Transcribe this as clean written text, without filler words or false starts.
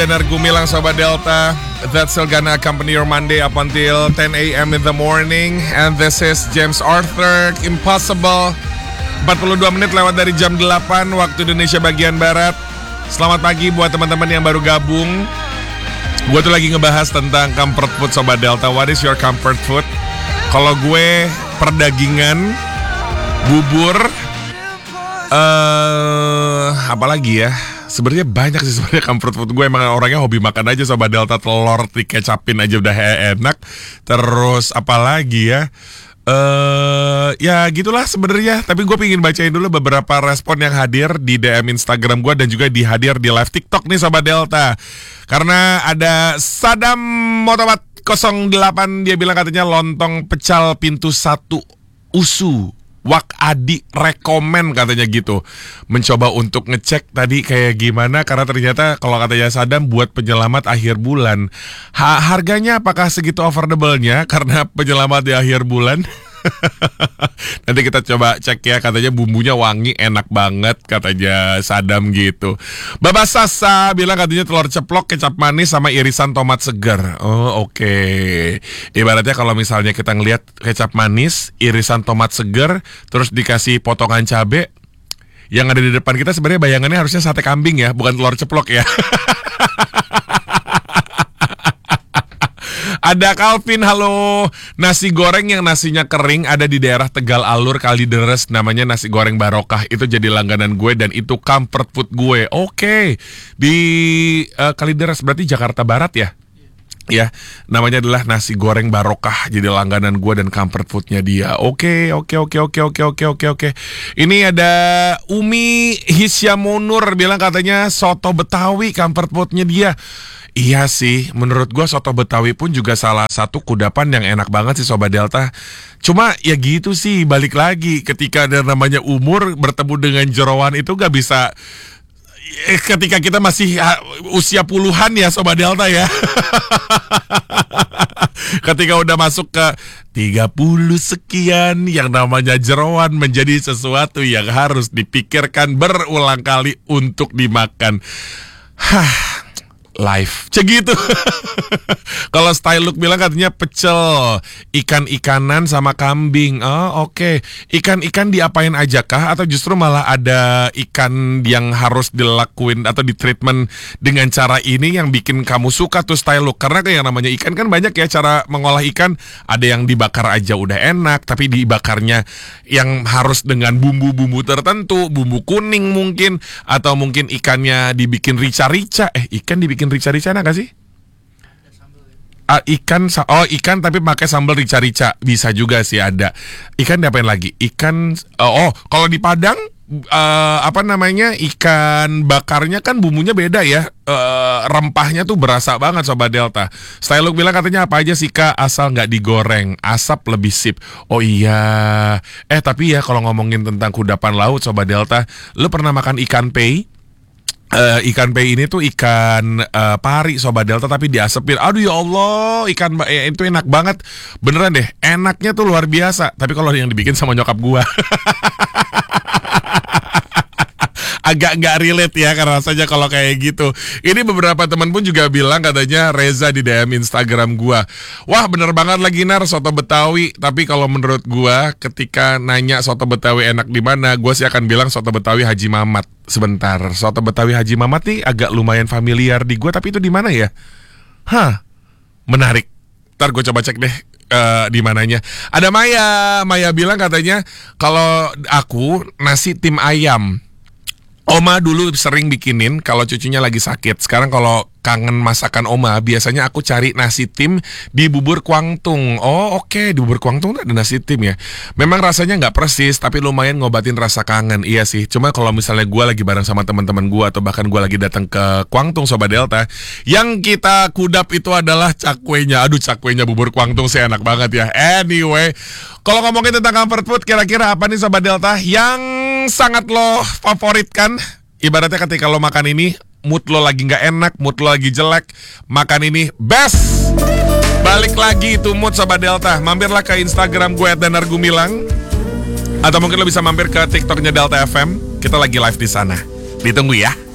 Danar Gumilang Sobat Delta. That's still gonna accompany your Monday up until 10 a.m. in the morning. And this is James Arthur, Impossible. 42 menit lewat dari jam 8 waktu Indonesia bagian Barat. Selamat pagi buat teman-teman yang baru gabung. Gue tuh lagi ngebahas tentang comfort food Sobat Delta. What is your comfort food? Kalau gue perdagingan, bubur, apalagi ya? Sebenarnya banyak sih sebenarnya comfort food gue. Emang orangnya hobi makan aja Sobat Delta. Telur dikecapin aja udah enak. Terus apalagi ya? Ya gitulah sebenarnya. Tapi gue pengen bacain dulu beberapa respon yang hadir di DM Instagram gue dan juga hadir di live TikTok nih Sobat Delta. Karena ada Sadam Motobat 08, dia bilang katanya lontong pecal pintu 1 usu. Wak Adi rekomen katanya gitu. Mencoba untuk ngecek tadi kayak gimana. Karena ternyata kalau katanya Sadam buat penyelamat akhir bulan. Harganya apakah segitu affordable-nya karena penyelamat di akhir bulan? Nanti kita coba cek ya. Katanya bumbunya wangi, enak banget katanya Sadam gitu. Baba Sasa bilang katanya telur ceplok, kecap manis sama irisan tomat segar. Oh oke. Ibaratnya kalau misalnya kita ngelihat kecap manis, irisan tomat segar, terus dikasih potongan cabe, yang ada di depan kita sebenarnya bayangannya harusnya sate kambing ya, bukan telur ceplok ya. Ada Calvin, halo. Nasi goreng yang nasinya kering ada di daerah Tegal Alur, Kalideres, namanya nasi goreng Barokah. Itu jadi langganan gue dan itu comfort food gue. Oke. Di Kalideres berarti Jakarta Barat ya? Ya, namanya adalah nasi goreng Barokah. Jadi langganan gue dan comfort foodnya dia. Oke. Ini ada Umi Hisyamunur bilang katanya soto Betawi comfort foodnya dia. Iya sih, menurut gue soto Betawi pun juga salah satu kudapan yang enak banget sih Sobat Delta. Cuma ya gitu sih, balik lagi ketika ada namanya umur bertemu dengan jerawan itu gak bisa. Ketika kita masih usia puluhan ya Sobat Delta ya. Ketika udah masuk ke 30 sekian, yang namanya jerawan menjadi sesuatu yang harus dipikirkan berulang kali untuk dimakan. Live gitu. Kalau Style Look bilang katanya pecel, ikan-ikanan sama kambing. Oh oke. Ikan-ikan diapain aja kah? Atau justru malah ada ikan yang harus dilakuin atau ditreatment dengan cara ini yang bikin kamu suka tuh Style Look? Karena kayak yang namanya ikan kan banyak ya cara mengolah ikan. Ada yang dibakar aja udah enak, tapi dibakarnya yang harus dengan bumbu-bumbu tertentu, bumbu kuning mungkin, atau mungkin ikannya dibikin rica-rica. Ikan dibikin rica-rica enak gak sih? Ikan tapi pakai sambal rica-rica bisa juga sih ada. Ikan diapain lagi? Ikan kalau di Padang ikan bakarnya kan bumbunya beda ya. Rempahnya tuh berasa banget Sobat Delta. Style Look bilang katanya apa aja sih Kak asal nggak digoreng, asap lebih sip. Oh iya. Tapi ya kalau ngomongin tentang kudapan laut Sobat Delta, lu pernah makan ikan pei? Ikan pei ini tuh ikan pari Sobat Delta tapi diasepin. Aduh ya Allah, ikan itu enak banget. Beneran deh, enaknya tuh luar biasa. Tapi kalau yang dibikin sama nyokap gua agak nggak relate ya karena rasanya kalau kayak gitu. Ini beberapa teman pun juga bilang katanya Reza di DM Instagram gua. Wah bener banget lagi Nar soto Betawi. Tapi kalau menurut gua ketika nanya soto Betawi enak di mana, gua sih akan bilang soto Betawi Haji Mamat. Sebentar, soto Betawi Haji Mamat nih agak lumayan familiar di gua, tapi itu di mana ya? Menarik. Ntar gue coba cek deh di mananya. Ada Maya bilang katanya kalau aku nasi tim ayam. Oma dulu sering bikinin kalau cucunya lagi sakit. Sekarang kalau kangen masakan Oma, biasanya aku cari nasi tim di bubur Kwangtung. Oh oke, di bubur Kwangtung ada nasi tim ya. Memang rasanya nggak persis, tapi lumayan ngobatin rasa kangen. Iya sih, cuma kalau misalnya gue lagi bareng sama teman-teman gue atau bahkan gue lagi datang ke Kwangtung Sobat Delta, yang kita kudap itu adalah cakwenya. Aduh cakwenya bubur Kwangtung sih enak banget ya. Anyway, kalau ngomongin tentang comfort food, kira-kira apa nih Sobat Delta yang sangat lo favoritkan? Ibaratnya ketika lo makan ini, mood lo lagi gak enak, mood lo lagi jelek, makan ini best. Balik lagi itu mood Sobat Delta. Mampirlah ke Instagram gue @danargumilang, atau mungkin lo bisa mampir ke TikToknya Delta FM. Kita lagi live di sana. Ditunggu ya.